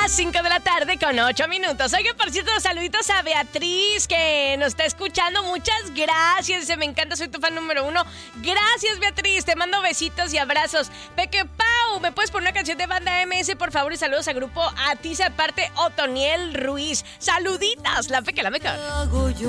Las 5 de la tarde con 8 minutos. Oiga, por cierto, saluditos a Beatriz que nos está escuchando. Muchas gracias. Dice, me encanta, soy tu fan número 1. Gracias, Beatriz. Te mando besitos y abrazos. Peque Pau, ¿me puedes poner una canción de Banda MS, por favor? Y saludos al grupo Atiza, parte Otoniel Ruiz. Saluditas, la Peque, la mejor.